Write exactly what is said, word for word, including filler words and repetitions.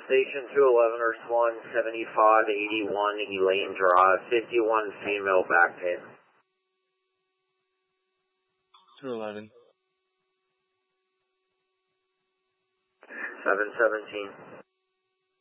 Station two eleven, Earth one, seventy-five eighty-one, Elaine Drive, fifty-one female back pit. two eleven. seven seventeen.